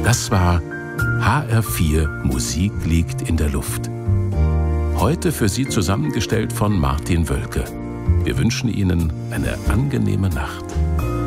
Das war HR4 Musik liegt in der Luft. Heute für Sie zusammengestellt von Martin Wölke. Wir wünschen Ihnen eine angenehme Nacht.